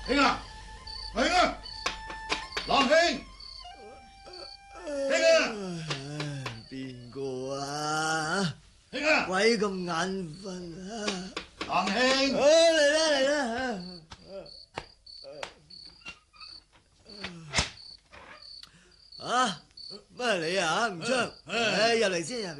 兄啊，兄啊，郎兄，兄啊， 邊個啊？ 兄啊， 鬼咁眼瞓啊！ 郎兄， 嚟啦！啊，乜你啊？吳昌，入嚟先，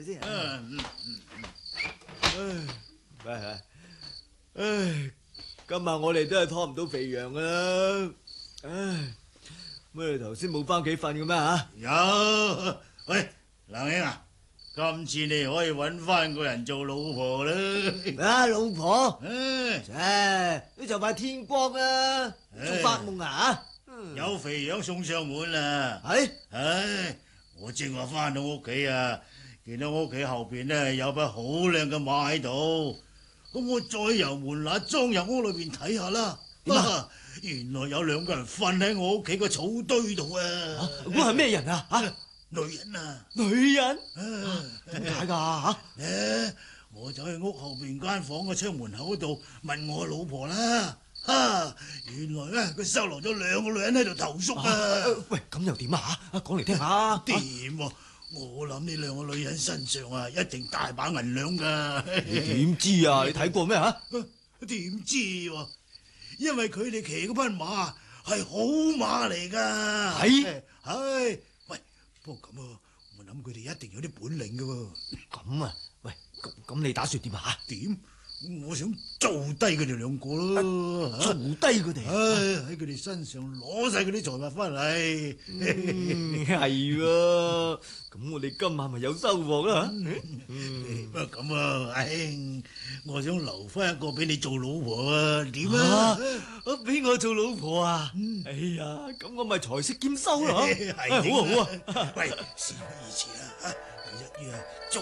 今晚我哋都係拖唔到肥羊噶啦。乜你頭先冇翻屋企瞓嘅咩吓？ 有，喂，郎兄啊，今次你可以搵翻個人做老婆啦。 老婆，你就快天光啦，仲發夢啊？ 有肥羊送上門啦。 係， 我正話翻到屋企啊，見到屋企後邊呢有匹好靚嘅馬喺度，咁我再由門罅裝入屋裏邊睇下啦。原來有兩個人瞓喺我屋企個草堆度啊！ 嗰係咩人啊？ 女人啊！ 女人？點解噶？ 我走去屋後邊間房嘅窗門口度問我老婆啦。原來咧佢收留咗兩個女人喺度投宿啊！ 喂，咁又點啊？講嚟聽下。 掂？我諗呢兩個女人身上啊，一定大把銀兩噶。 你點知啊？你睇過咩啊？ 點知？因為佢哋騎嗰匹馬係好馬嚟噶。係，喂，不過咁啊，我諗佢哋一定有啲本領噶。 咁啊，喂，咁你打算點啊？ 點？我想做低佢哋兩個咯， 做低佢哋， 喺佢哋身上攞晒佢啲財物翻嚟。 係喎，咁我哋今晚咪有收穫啦。 不過咁啊，我想留翻一個俾你做老婆啊，點啊？ 俾我做老婆啊？哎呀，咁我咪財色兼收咯。 係，好啊。喂，事不宜遲啦，一於做